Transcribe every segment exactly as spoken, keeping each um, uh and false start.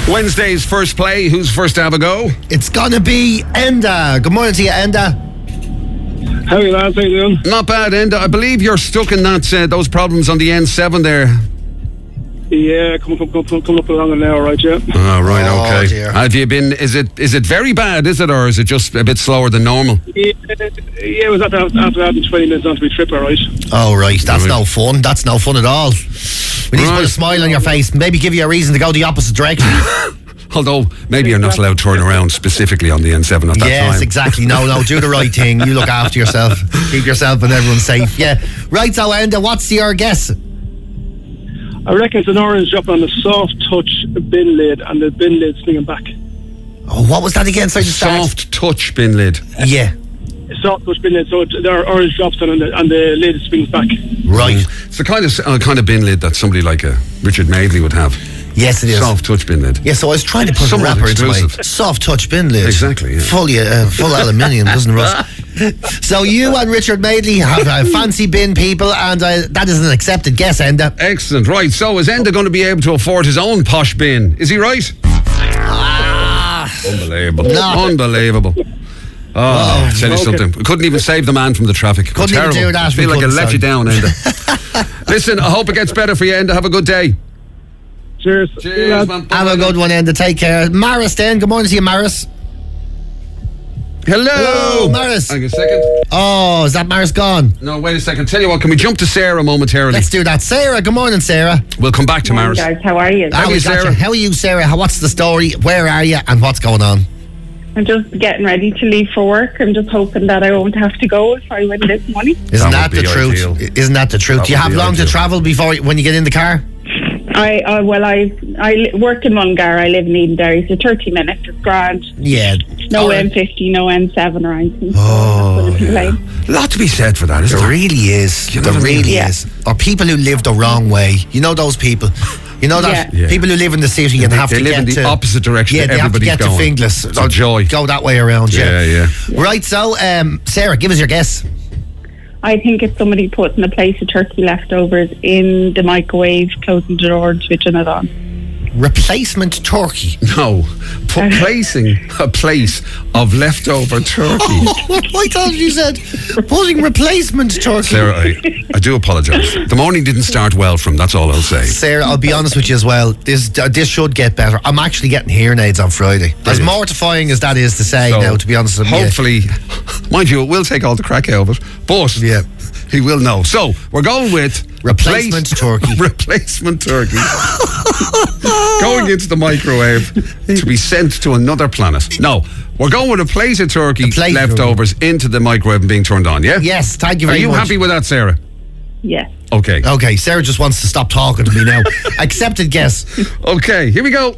Wednesday's first play. Who's first to have a go? It's gonna be Enda. Good morning to you, Enda. How are you lads? How you doing? Not bad, Enda. I believe you're stuck in that uh, those problems on the N seven there. Yeah, come come come come, come up along an hour, right? Yeah. Oh, right, Oh, okay. dear. Have you been? Is it is it very bad? Is it, or is it just a bit slower than normal? Yeah, yeah, it was after after having twenty minutes onto my trip, all right. Oh, right. That's Right. no fun. That's no fun at all. We need to put Right. a smile on your face. Maybe give you a reason to go the opposite direction. Although maybe you're not allowed to turn around specifically on the N seven at that yes, time. exactly. No, no. Do the right thing. You look after yourself. Keep yourself and everyone safe. Yeah. Right, so, Enda, what's your guess? I reckon it's an orange drop on the soft touch bin lid, and the bin lid swinging back. Oh, what was that again? Sorry to start. Soft touch bin lid. Yeah. Soft touch bin lid, so it, there are orange drops on it, and the lid swings back. Right. It's the kind of uh, kind of bin lid that somebody like a Richard Madeley would have. Yes, it is. Soft touch bin lid. Yeah, so I was trying to put Somewhat a wrapper into my exclusive. soft touch bin lid. Exactly, yeah. Fully, uh, full aluminium, doesn't rust. So you and Richard Madeley have uh, fancy bin people, and uh, that is an accepted guess, Enda. Excellent. Right. So is Enda going to be able to afford his own posh bin? Is he right? Ah. Unbelievable. No. Unbelievable. Oh, I'll tell you okay. something. We couldn't even save the man from the traffic. Couldn't even Terrible. do that. I feel We like I couldn't, let sorry. you down, Enda. Listen, I hope it gets better for you, Enda. Have a good day. Cheers. Cheers, man. Have a good one, Enda. Take care. Maris, then. Good morning to you, Maris. Hello. Hello, Maris. Hang on a second. Oh, is that Maris gone? No, wait a second. Tell you what, can we jump to Sarah momentarily? Let's do that. Sarah, good morning, Sarah. We'll come back to Morning, Maris. guys. How are you? How are you, we got Sarah? How are you, Sarah? How, what's the story? Where are you? And what's going on? I'm just getting ready to leave for work. I'm just hoping that I won't have to go if I win this money. Isn't That that, would the be truth? ideal. Isn't that the truth? That Do you would have be long to ideal. travel before when you get in the car? I uh, well, I I li- work in Mullingar. I live in Edenderry, so thirty minutes. It's grand. Yeah. No Or- M fifty, no N seven or anything. Oh, So that's what yeah. it's A lot to be said for that, isn't There there? really is. You know There what I mean? really Yeah. is. Or people who live the wrong way. You know those people. You know that Yeah. people who live in the city and They- have they to live get in the to, opposite direction Yeah, that they have to everybody's get going. to Finglas. It's a Or joy. Go that way around. Yeah. Yeah, yeah. Right. So, um, Sarah, give us your guess. I think it's somebody putting a plate of turkey leftovers in the microwave, closing the door, and switching it on. Replacement turkey. No, put, placing a plate of leftover turkey. I thought you said putting replacement turkey. Sarah, I, I do apologise. The morning didn't start well from, that's all I'll say. Sarah, I'll be honest with you as well. This uh, this should get better. I'm actually getting hearing aids on Friday. As Brilliant. mortifying as that is to say So, now, to be honest with you. Hopefully, mind you, it will take all the crack out of it, but Yeah. he will know. So, we're going with Replacement plate- turkey. Replacement turkey. Going into the microwave to be sent to another planet. No, we're going with a plate of turkey A plate of leftovers into the microwave and being turned on, yeah? Yes, thank you Are very you much. happy with that, Sarah? Yes. Okay. Okay, Sarah just wants to stop talking to me now. Accepted guess. Okay, here we go.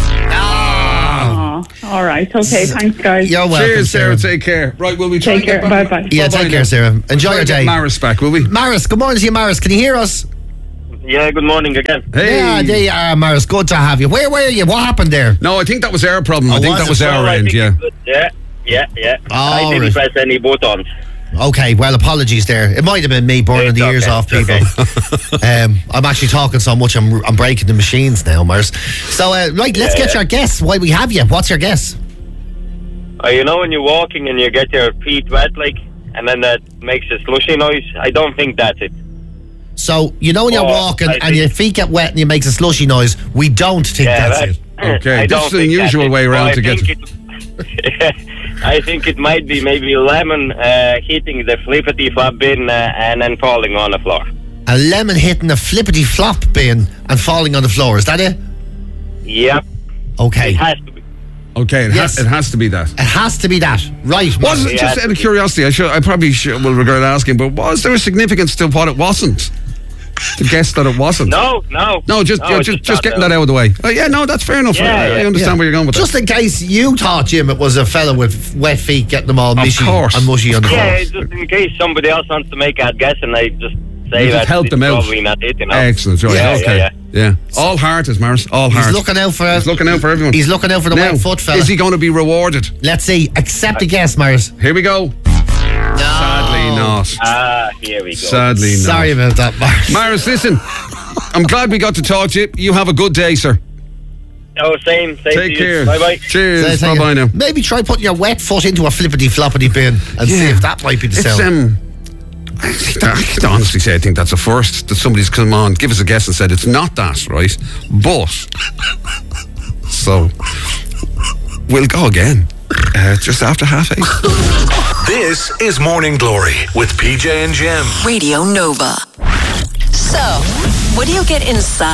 Oh, all right. Okay. Thanks, guys. You're welcome, Cheers, Sarah. Sarah. Take care. Right, will we try Take and get care. back- Bye-bye. Yeah, Bye-bye take now. care, Sarah. Enjoy Try your and get day. Maris back, will we? Maris, good morning to you, Maris. Can you hear us? Yeah, good morning again. Hey. Yeah, there you are, Maris. Good to have you. Where were you? What happened there? No, I think that was our problem. I Oh, think was that it? was Well, our I end, think yeah. it's good. Yeah, yeah, yeah. Oh, I didn't right. press any buttons. Okay, well, apologies there. It might have been me burning It's the ears okay, off it's people. um, I'm actually talking so much, I'm, I'm breaking the machines now, Maris. So, uh, right, let's Yeah, get yeah. your guess. Why we have you? What's your guess? Uh, you know when you're walking and you get your feet wet, like, and then that makes a slushy noise? I don't think that's it. So, you know when you're Oh, walking I and think- your feet get wet and it makes a slushy noise, we don't think Yeah, that's that- it. Okay, I this don't is an think unusual that's way it. around Well, to I get think it, I think it might be maybe lemon uh, hitting the flippity flop bin uh, and then falling on the floor. A lemon hitting a flippity flop bin and falling on the floor. Is that it? Yep, Okay. it has to be. Okay, it, Yes. has, it has to be that. It has to be that. Right. Was it, Yeah. just out of curiosity, I should, I probably should, will regret asking, but was there a significance to what it wasn't? To guess that it wasn't? No, no. No, just no, you're it's just, just not getting that out of the way. Oh, yeah, no, that's fair enough. Yeah, I, I yeah. understand Yeah. where you're going with Just that. in case you thought, Jim, it was a fella with wet feet getting them all Of mushy course. and mushy on the Yeah, floor. just in case somebody else wants to make that guess, and I just say You just that help it's them out. probably not it, you know. Excellent, right, Yeah, okay. yeah, Yeah. All heart is Maris, all heart. He's looking out for He's looking out for everyone. He's looking out for the now, wet foot fella. is he going to be rewarded? Let's see. Accept the guess, Maris. Here we go. Sadly not. Ah, here we go. Sadly not. Sorry about that, Maris. Maris, listen, I'm glad we got to talk to you. You have a good day, sir. Oh, same. same Take to you. care. Bye bye. Cheers. Say- Bye say- bye now. Maybe try putting your wet foot into a flippity floppity bin and see if that might be the It's sound. um. I, think that, I can honestly say I think that's a first that somebody's come on, give us a guess and said it's not that, right? But so we'll go again uh, just after half eight. This is Morning Glory with P J and Jim. Radio Nova. So, what do you get inside?